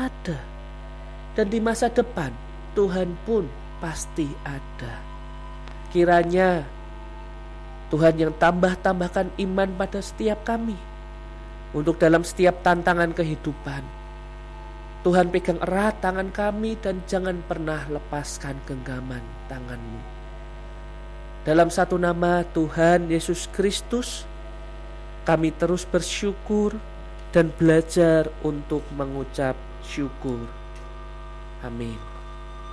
ada. Dan di masa depan Tuhan pun pasti ada. Kiranya Tuhan yang tambahkan iman pada setiap kami, untuk dalam setiap tantangan kehidupan Tuhan pegang erat tangan kami dan jangan pernah lepaskan genggaman tangan-Mu. Dalam satu nama Tuhan Yesus Kristus, kami terus bersyukur dan belajar untuk mengucap syukur. Amin.